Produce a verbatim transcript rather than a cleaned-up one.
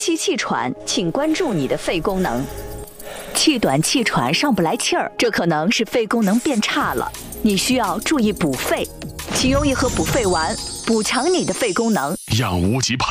气气喘，请关注你的肺功能。气短气喘上不来气儿，这可能是肺功能变差了，你需要注意补肺。请用一盒补肺丸，补强你的肺功能， 让无极